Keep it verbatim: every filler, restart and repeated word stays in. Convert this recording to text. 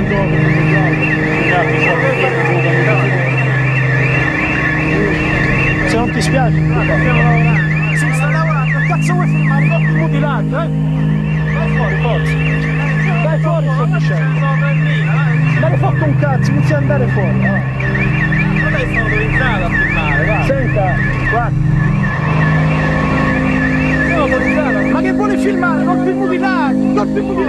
Se non ti spiace, stiamo lavorando. Sì, sta lavorando, che cazzo vuoi filmare? Corpi mutilati, eh? Dai fuori, forza. Dai fuori, sto dicendo. Dai fatto un cazzo, inizia ad andare fuori. Ma dai, sono autorizzato a filmare, vai. Senta, guarda. Sono autorizzato. Ma che vuole filmare? Corpi mutilati, corpi mutilati.